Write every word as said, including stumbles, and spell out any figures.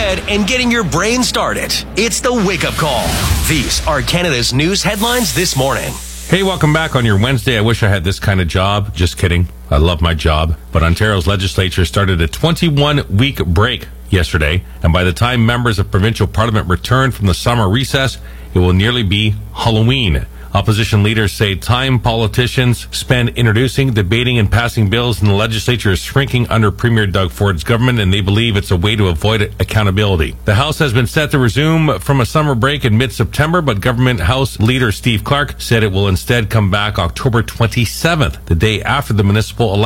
bed and getting your brain started. It's the Wake Up Call. These are Canada's news headlines this morning. Hey, welcome back on your Wednesday. I wish I had this kind of job. Just kidding. I love my job. But Ontario's legislature started a twenty-one week break yesterday, and by the time members of provincial parliament return from the summer recess, it will nearly be Halloween. Opposition leaders say time politicians spend introducing, debating, and passing bills in the legislature is shrinking under Premier Doug Ford's government, and they believe it's a way to avoid accountability. The House has been set to resume from a summer break in mid-September, but Government House Leader Steve Clark said it will instead come back October twenty-seventh, the day after the municipal election.